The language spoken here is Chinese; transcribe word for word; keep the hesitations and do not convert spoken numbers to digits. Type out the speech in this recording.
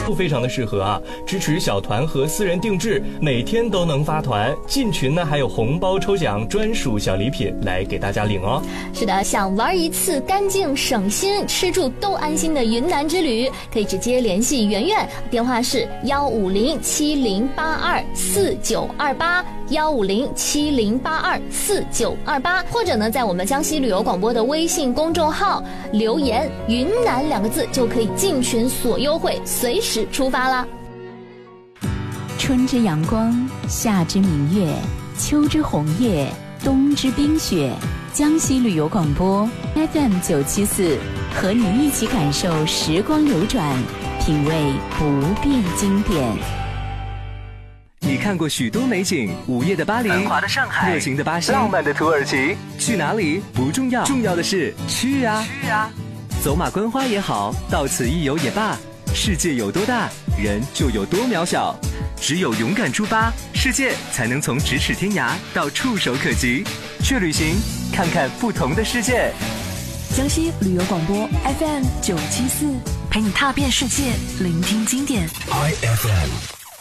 非常的适合啊，支持小团和私人定制，每天都能发团。进群呢还有红包抽奖、专属小礼品来给大家领哦。 是的，想玩一次干净省心、吃住都安心的云南之旅，可以直接联系圆圆，电话是幺五零七零八二四九二八幺五零七零八二四九二八，或者呢，在我们江西旅游广播的微信公众号留言“云南”两个字，就可以进群索优惠，随时出发啦。 春之阳光，夏之明月，秋之红叶，冬之冰雪。江西旅游广播 F M 九七四，和你一起感受时光流转，品味不变经典。 你看过许多美景，午夜的巴黎，繁华的上海，热情的巴西，浪漫的土耳其。去哪里不重要，重要的是去啊去啊！走马观花也好，到此一游也罢，世界有多大，人就有多渺小。只有勇敢出发，世界才能从咫尺天涯到触手可及。去旅行，看看不同的世界。 江西旅游广播 F M 九七四，陪你踏遍世界，聆听经典。I F M。